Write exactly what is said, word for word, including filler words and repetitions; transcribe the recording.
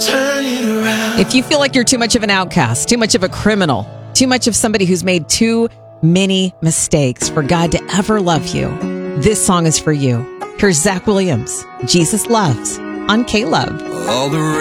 turn it around. If you feel like you're too much of an outcast, too much of a criminal, too much of somebody who's made too many mistakes for God to ever love you, this song is for you. Here's Zach Williams, Jesus Loves, on K-Love. All the